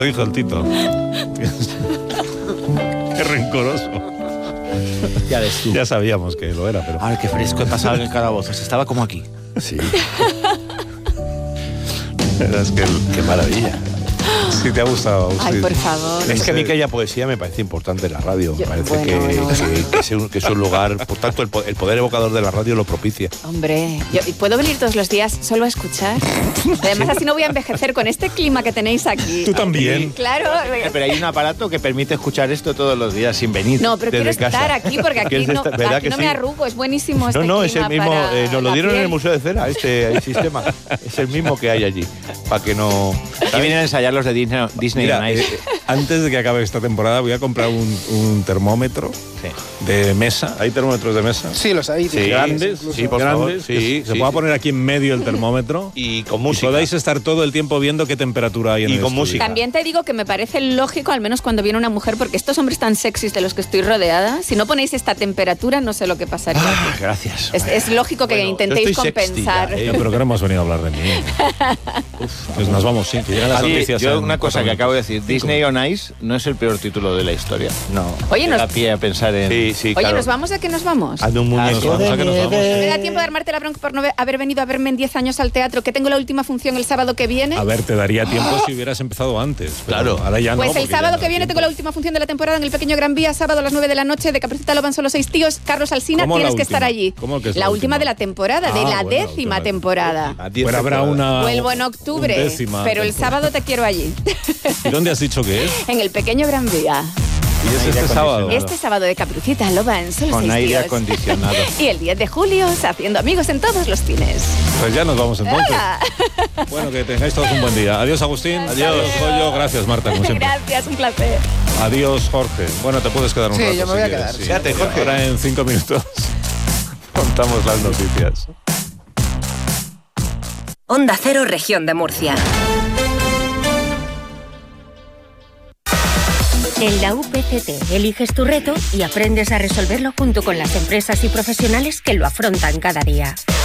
Dijo el Tito. Qué rencoroso. Ya ves tú. Ya sabíamos que lo era, pero... Ay, qué fresco he pasado en el calabozos. Estaba como aquí. Sí. Es que Qué maravilla. sí te ha gustado. Ay, sí. por favor. Es que a mí que haya poesía me parece importante en la radio. Me parece bueno, que es un lugar, por tanto, el poder evocador de la radio lo propicia. Hombre, ¿puedo venir todos los días solo a escuchar? Además, así no voy a envejecer con este clima que tenéis aquí. Tú también. Claro. Pero hay un aparato que permite escuchar esto todos los días sin venir. No, pero quiero desde casa. estar aquí porque aquí ¿Quieres no, estar? ¿Verdad aquí que no sí? me arrugo. Es buenísimo este No, es el clima mismo. para Nos lo la dieron en el piel. Museo de Cera, el sistema. Es el mismo que hay allí. Para que no. Aquí vienen a ensayar los de Disney Mira, on Ice. antes de que acabe esta temporada voy a comprar un termómetro de mesa. ¿Hay termómetros de mesa? Sí, los hay. Sí, Grandes, incluso. sí, por favor. grandes, Sí, que se sí, pueda sí. poner aquí en medio el termómetro Y con y música. podáis estar todo el tiempo viendo qué temperatura hay en Y el con estudio. música. También te digo que me parece lógico, al menos cuando viene una mujer, porque estos hombres tan sexys de los que estoy rodeada, si no ponéis esta temperatura, no sé lo que pasaría. Ah, gracias. Es lógico que Bueno, intentéis yo estoy sexy compensar. ya, Yo creo que no hemos venido a hablar de mí. Pues nos vamos, sí, que llegan las Oye, noticias. yo en una cosa 4 que acabo de minutos. decir, Disney on Ice no es el peor título de la historia. No. Oye, Da pie a pensar en... Sí, Oye, ¿nos vamos a que nos vamos? Hazme un Nos muñeco. vamos a que nos vamos. ¿Me da tiempo de armarte la bronca por no haber venido a verme en 10 años al teatro, que tengo la última función el sábado que viene? A ver, te daría tiempo si hubieras empezado antes. Pero Claro. Ahora ya no. Pues el porque ya sábado no que da viene tiempo. tengo la última función de la temporada en el Pequeño Gran Vía, sábado a las 9 de la noche, de Caperucita Lo van solo 6 tíos. Carlos Alsina, ¿Cómo la tienes que última? estar allí. ¿Cómo que es la la última última? de la temporada, de Ah, la bueno, décima última. temporada. Pero habrá una. Vuelvo en octubre, undécima pero el temporada. sábado te quiero allí. ¿Y dónde has dicho que es? En el Pequeño Gran Vía. Y es Aire este sábado. acondicionado. Este sábado de Caperucita Lo van solo Con 6 aire tíos. acondicionado. Y el 10 de julio, haciendo amigos en todos los cines. Pues ya nos vamos entonces. ¡Hala! Bueno, que tengáis todos un buen día. Adiós, Agustín. Adiós, Goyo. Gracias, Marta, como siempre. Gracias, un placer. Adiós, Jorge. Bueno, te puedes quedar un Sí, rato. yo me si voy a quieres, quedar. sí. Quédate, Jorge. Ahora en 5 minutos contamos las noticias. Onda Cero, Región de Murcia. En la UPCT eliges tu reto y aprendes a resolverlo junto con las empresas y profesionales que lo afrontan cada día.